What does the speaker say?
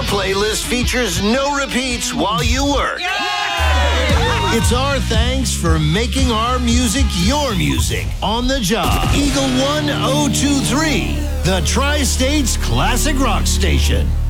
playlist features no repeats while you work. It's our thanks for making our music your music on the job. Eagle 1023, the Tri-States Classic Rock Station.